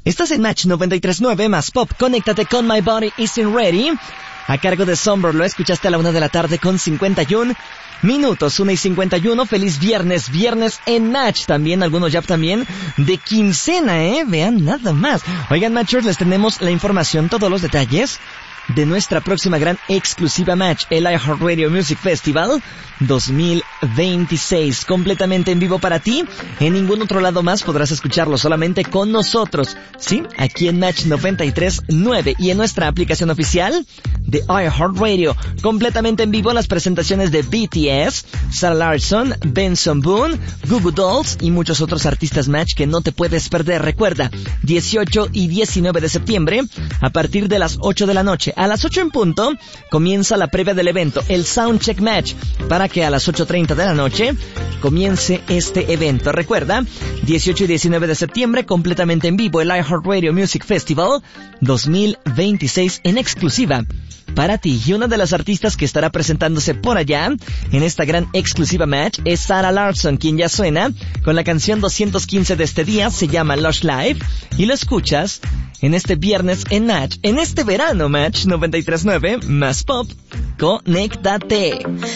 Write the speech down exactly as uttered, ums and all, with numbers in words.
Estás en Match noventa y tres punto nueve más Pop. Conéctate con My Body Isn't Ready. A cargo de Somber, lo escuchaste a la una de la tarde con cincuenta y un minutos, una y cincuenta y uno. Feliz viernes, viernes en Match. También, algunos ya también de quincena, ¿eh? Vean nada más. Oigan, Matchers, les tenemos la información, todos los detalles de nuestra próxima gran exclusiva Match, el iHeartRadio Music Festival dos mil veintiséis, completamente en vivo para ti. En ningún otro lado más podrás escucharlo, solamente con nosotros, sí, aquí en Match noventa y tres punto nueve y en nuestra aplicación oficial de iHeartRadio, completamente en vivo las presentaciones de B T S, Sarah Larsson, Benson Boone, Goo Goo Dolls y muchos otros artistas Match que no te puedes perder. Recuerda, dieciocho y diecinueve de septiembre, a partir de las ocho de la noche. A las ocho en punto, comienza la previa del evento, el Soundcheck Match, para que a las ocho treinta de la noche comience este evento. Recuerda, dieciocho y diecinueve de septiembre, completamente en vivo, el iHeartRadio Music Festival dos mil veintiséis en exclusiva para ti. Y una de las artistas que estará presentándose por allá en esta gran exclusiva Match es Sarah Larsson, quien ya suena con la canción doscientos quince de este día, se llama Lush Life, y lo escuchas en este viernes en Match, en este verano Match noventa y tres punto nueve más Pop. Conéctate.